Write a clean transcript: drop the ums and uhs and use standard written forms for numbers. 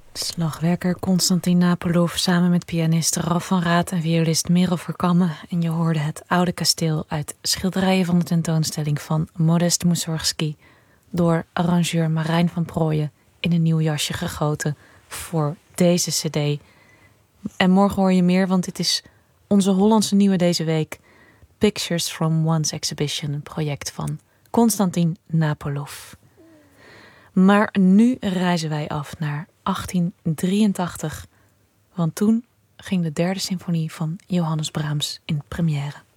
Slagwerker Konstantin Napolov samen met pianist Ralf van Raat en violist Merel Verkammen. En je hoorde het oude kasteel uit schilderijen van de tentoonstelling van Modest Mussorgsky door arrangeur Marijn van Prooijen in een nieuw jasje gegoten voor deze cd. En morgen hoor je meer, want dit is onze Hollandse nieuwe deze week. Pictures from One's Exhibition, een project van Konstantin Napolov. Maar nu reizen wij af naar 1883, want toen ging de derde symfonie van Johannes Brahms in première.